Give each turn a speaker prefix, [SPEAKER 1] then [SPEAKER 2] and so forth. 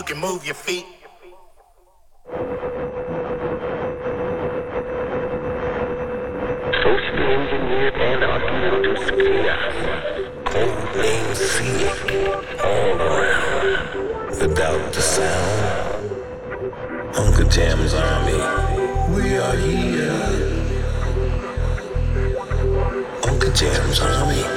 [SPEAKER 1] can move your feet.
[SPEAKER 2] Socially engineered anarchy-induced chaos. Code name Seek. All around. Without the sound. Uncle Jam's army. We are here. Uncle Jam's army.